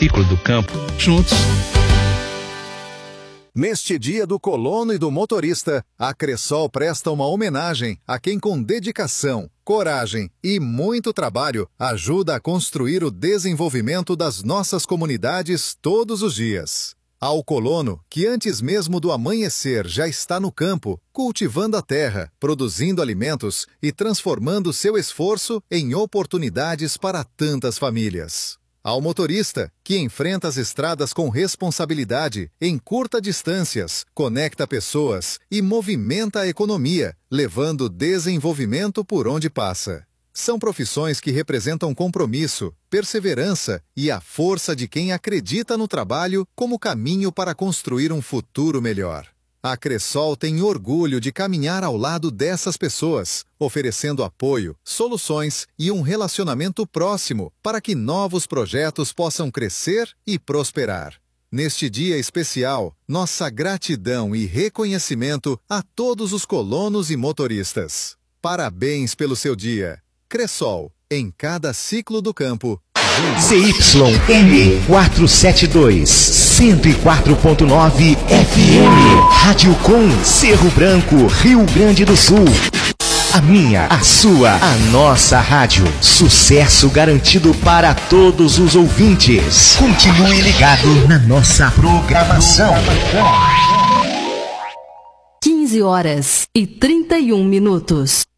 ciclo do campo juntos. Neste dia do colono e do motorista, a Cressol presta uma homenagem a quem com dedicação, coragem e muito trabalho ajuda a construir o desenvolvimento das nossas comunidades todos os dias. Ao colono, que antes mesmo do amanhecer já está no campo, cultivando a terra, produzindo alimentos e transformando seu esforço em oportunidades para tantas famílias. Ao motorista, que enfrenta as estradas com responsabilidade, encurta distâncias, conecta pessoas e movimenta a economia, levando desenvolvimento por onde passa. São profissões que representam compromisso, perseverança e a força de quem acredita no trabalho como caminho para construir um futuro melhor. A Cressol tem orgulho de caminhar ao lado dessas pessoas, oferecendo apoio, soluções e um relacionamento próximo para que novos projetos possam crescer e prosperar. Neste dia especial, nossa gratidão e reconhecimento a todos os colonos e motoristas. Parabéns pelo seu dia. Cressol, em cada ciclo do campo. ZYM 472, 104.9 FM, Rádio Com, Cerro Branco, Rio Grande do Sul. A minha, a sua, a nossa rádio. Sucesso garantido para todos os ouvintes. Continue ligado na nossa programação. 15 horas e 31 minutos.